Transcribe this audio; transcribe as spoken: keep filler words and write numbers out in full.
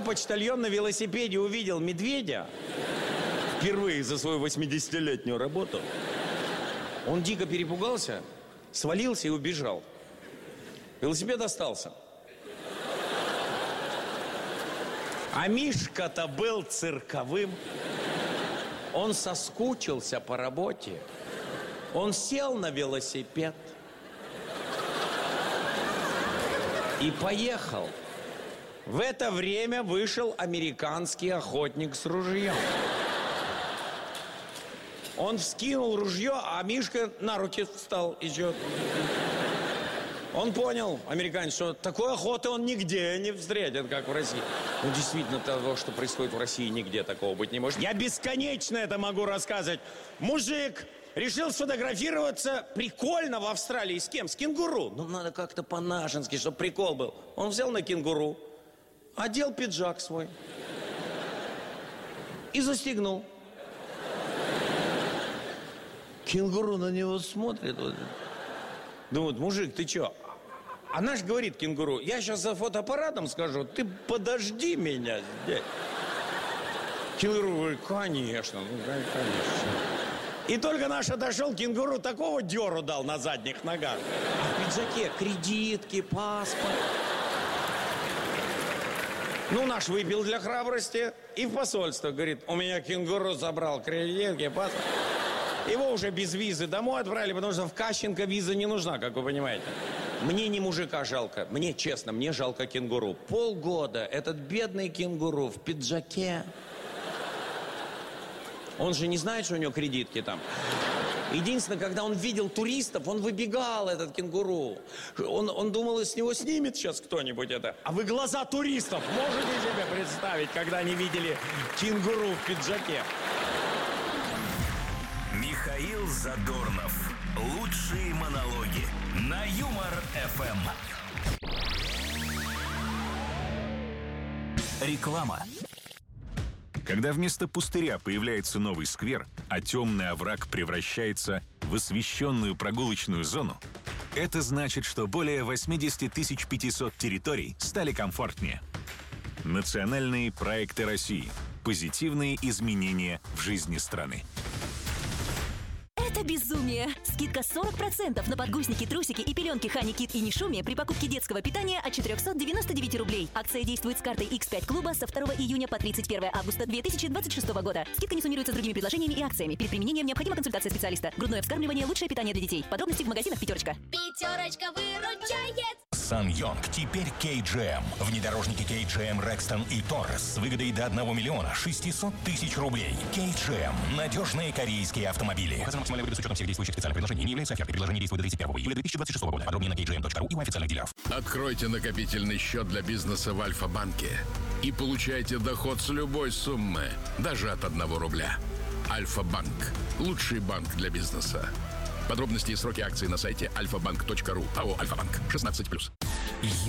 почтальон на велосипеде увидел медведя впервые за свою восьмидесятилетнюю работу, он дико перепугался, свалился и убежал. Велосипед остался. А Мишка-то был цирковым. Он соскучился по работе. Он сел на велосипед и поехал. В это время вышел американский охотник с ружьем. Он вскинул ружье, а Мишка на руки встал еще. Он понял, американец, что такой охоты он нигде не встретит, как в России. Ну, действительно, того, что происходит в России, нигде такого быть не может. Я бесконечно это могу рассказывать. Мужик решил сфотографироваться прикольно в Австралии. С кем? С кенгуру. Ну, надо как-то по-нашенски, чтобы прикол был. Он взял на кенгуру, одел пиджак свой и застегнул. Кенгуру на него смотрит. Думает, мужик, ты чё? А наш говорит кенгуру, я сейчас за фотоаппаратом скажу, ты подожди меня здесь. Кенгуру говорит, конечно, ну, конечно. И только наш отошел, кенгуру такого дёру дал на задних ногах. А в пиджаке кредитки, паспорт. Ну, наш выпил для храбрости и в посольство. Говорит, у меня кенгуру забрал кредитки, паспорт. Его уже без визы домой отправили, потому что в Кащенко виза не нужна, как вы понимаете. Мне не мужика жалко, мне честно, мне жалко кенгуру. Полгода этот бедный кенгуру в пиджаке. Он же не знает, что у него кредитки там. Единственное, когда он видел туристов, он выбегал, этот кенгуру. Он, он думал, с него снимет сейчас кто-нибудь это. А вы глаза туристов можете себе представить, когда они видели кенгуру в пиджаке? Михаил Задорнов. Лучшие монологи на Юмор-эф эм. Реклама. Когда вместо пустыря появляется новый сквер, а темный овраг превращается в освещенную прогулочную зону, это значит, что более восемьдесят тысяч пятьсот территорий стали комфортнее. Национальные проекты России. Позитивные изменения в жизни страны. Это безумие! Скидка сорок процентов на подгузники, трусики и пеленки Honey Kid и Нишуми при покупке детского питания от четыреста девяносто девять рублей. Акция действует с картой икс пять клуба со второго июня по тридцать первое августа две тысячи двадцать шестого года. Скидка не суммируется с другими предложениями и акциями. Перед применением необходима консультация специалиста. Грудное вскармливание – лучшее питание для детей. Подробности в магазинах «Пятерочка». Пятерочка выручает! Сан-Йонг теперь кей джи эм. Внедорожники кей джи эм Рекстон и Торрес с выгодой до одного миллиона шестисот тысяч рублей. кей джи эм. Надежные корейские автомобили. Указана максимальная выгода с учетом всех действующих специальных предложений. Не является офертой. Предложение действует до тридцать первого июля две тысячи двадцать шестого года. Подробнее на кей джи эм точка ру и у официальных дилеров. Откройте накопительный счет для бизнеса в Альфа-банке и получайте доход с любой суммы, даже от одного рубля. Альфа-банк. Лучший банк для бизнеса. Подробности и сроки акций на сайте альфа банк точка ру. АО «Альфа-банк». шестнадцать плюс.